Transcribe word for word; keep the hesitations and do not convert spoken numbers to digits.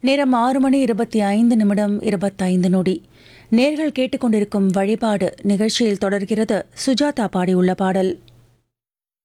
நேரம் ஆறு மணி இருபத்தி ஐந்து நிமிடம் இருபத்தைந்து நொடி. நேர்கள் கேட்டுக்கொண்டிருக்கும் வழிபாடு நிகழ்ச்சியில் தொடர்கிறது சுஜாதா பாடியுள்ள பாடல்.